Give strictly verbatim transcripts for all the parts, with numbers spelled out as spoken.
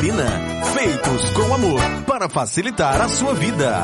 Gasolina. Feitos com amor para facilitar a sua vida.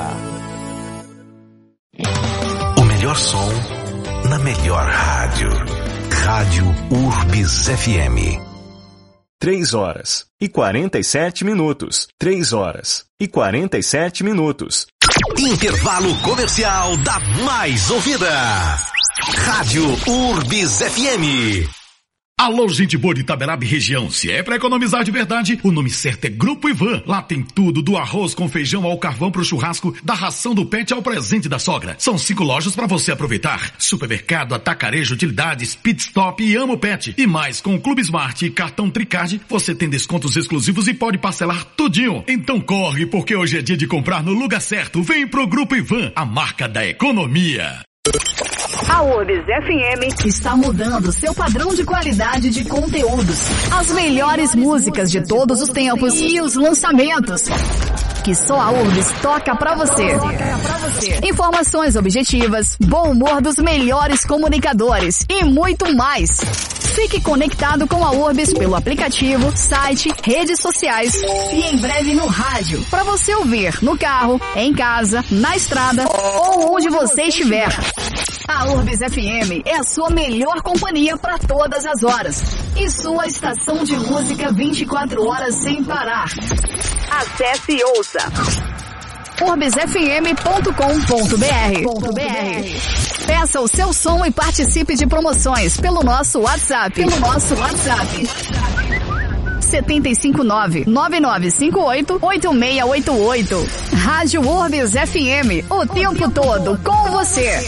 O melhor som na melhor rádio. Rádio Urbis F M. Três horas e quarenta e sete minutos. Três horas e quarenta e sete minutos. Intervalo comercial da mais ouvida. Rádio Urbis F M. Alô, gente boa de Itaberabe região. Se é pra economizar de verdade, o nome certo é Grupo Ivan. Lá tem tudo, do arroz com feijão ao carvão pro churrasco, da ração do pet ao presente da sogra. São cinco lojas pra você aproveitar. Supermercado, atacarejo, utilidades, pit stop e Amo Pet. E mais, com o Clube Smart e cartão Tricard, você tem descontos exclusivos e pode parcelar tudinho. Então corre, porque hoje é dia de comprar no lugar certo. Vem pro Grupo Ivan, a marca da economia. A Urbis F M está mudando seu padrão de qualidade de conteúdos. As melhores músicas de todos os tempos e os lançamentos que só a Urbis toca pra você. Informações objetivas, bom humor dos melhores comunicadores e muito mais. Fique conectado com a Urbis pelo aplicativo, site, redes sociais e em breve no rádio, para você ouvir no carro, em casa, na estrada ou onde você estiver. A Urbis F M é a sua melhor companhia para todas as horas e sua estação de música vinte e quatro horas sem parar. Acesse e ouça urbis f m ponto com ponto b r. Peça o seu som e participe de promoções pelo nosso WhatsApp. Pelo nosso WhatsApp. sete cinco nove, nove nove cinco oito, oito seis oito oito. Rádio Urbis F M, o tempo todo com você.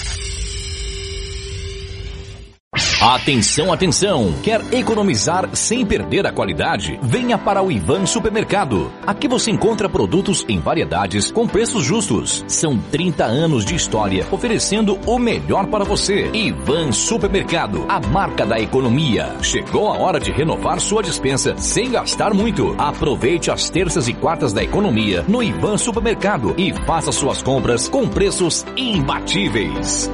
Atenção, atenção! Quer economizar sem perder a qualidade? Venha para o Ivan Supermercado. Aqui você encontra produtos em variedades com preços justos. São trinta anos de história oferecendo o melhor para você. Ivan Supermercado, a marca da economia. Chegou a hora de renovar sua despensa sem gastar muito. Aproveite as terças e quartas da economia no Ivan Supermercado e faça suas compras com preços imbatíveis.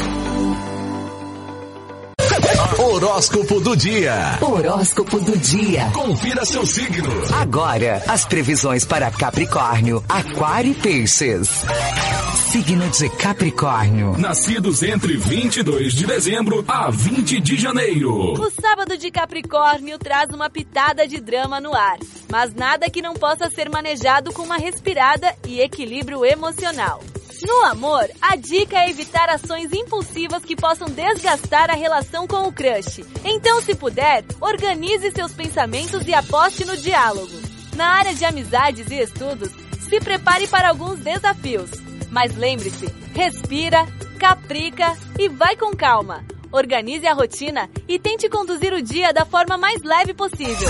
Horóscopo do dia. Horóscopo do dia. Confira seu signo. Agora, as previsões para Capricórnio, Aquário e Peixes. Signo de Capricórnio. Nascidos entre vinte e dois de dezembro a vinte de janeiro. O sábado de Capricórnio traz uma pitada de drama no ar, mas nada que não possa ser manejado com uma respirada e equilíbrio emocional. No amor, a dica é evitar ações impulsivas que possam desgastar a relação com o crush. Então, se puder, organize seus pensamentos e aposte no diálogo. Na área de amizades e estudos, se prepare para alguns desafios. Mas lembre-se, respira, caprica e vai com calma. Organize a rotina e tente conduzir o dia da forma mais leve possível.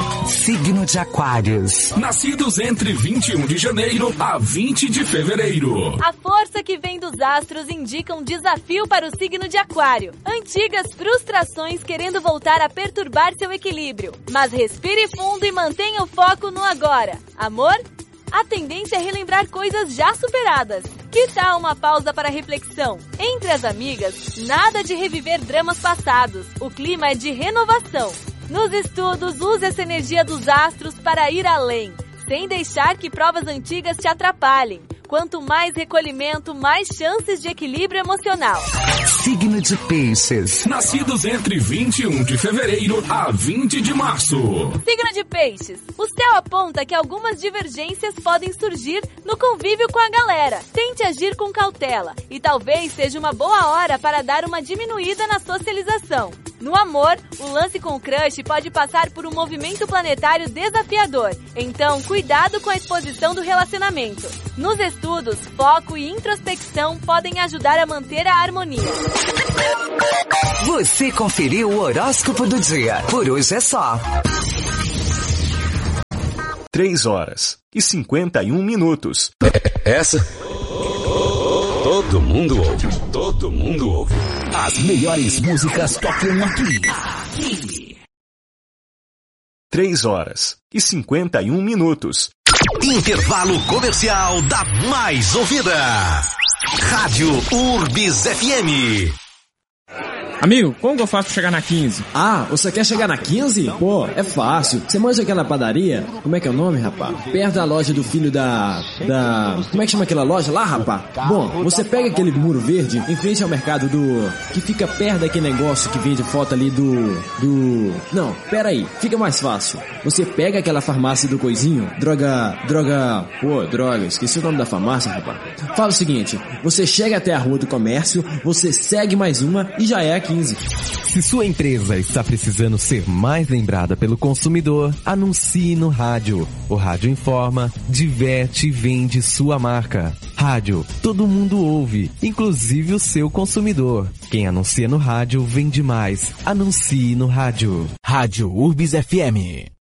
Signo de Aquários. Nascidos entre vinte e um de janeiro a vinte de fevereiro. A força que vem dos astros indica um desafio para o signo de Aquário. Antigas frustrações querendo voltar a perturbar seu equilíbrio. Mas respire fundo e mantenha o foco no agora. Amor? A tendência é relembrar coisas já superadas. Que tal uma pausa para reflexão? Entre as amigas, nada de reviver dramas passados. O clima é de renovação. Nos estudos, use essa energia dos astros para ir além, sem deixar que provas antigas te atrapalhem. Quanto mais recolhimento, mais chances de equilíbrio emocional. Signo de Peixes. Nascidos entre vinte e um de fevereiro a vinte de março. Signo de Peixes. O céu aponta que algumas divergências podem surgir no convívio com a galera. Tente agir com cautela e talvez seja uma boa hora para dar uma diminuída na socialização. No amor, o lance com o crush pode passar por um movimento planetário desafiador. Então, cuidado com a exposição do relacionamento. Nos estudos, foco e introspecção podem ajudar a manter a harmonia. Você conferiu o horóscopo do dia. Por hoje é só. Três horas e cinquenta e um minutos. Essa? Todo mundo ouve. Todo mundo ouve. As melhores músicas tocam aqui. Aqui. Três horas e cinquenta e um minutos. Intervalo comercial da mais ouvida. Rádio Urbis F M. Amigo, como que eu faço pra chegar na quinze? Ah, você quer chegar na quinze? Pô, é fácil. Você manja aquela padaria? Como é que é o nome, rapá? Perto da loja do filho da... da... Como é que chama aquela loja lá, rapá? Bom, você pega aquele muro verde em frente ao mercado do... que fica perto daquele negócio que vende foto ali do... do... Não, pera aí, fica mais fácil. Você pega aquela farmácia do coisinho, droga... droga... Pô, droga, esqueci o nome da farmácia, rapá. Fala o seguinte, você chega até a Rua do Comércio, você segue mais uma e já é a quinze. Se sua empresa está precisando ser mais lembrada pelo consumidor, anuncie no rádio. O rádio informa, diverte e vende sua marca. Rádio, todo mundo ouve, inclusive o seu consumidor. Quem anuncia no rádio vende mais. Anuncie no rádio. Rádio Urbis F M.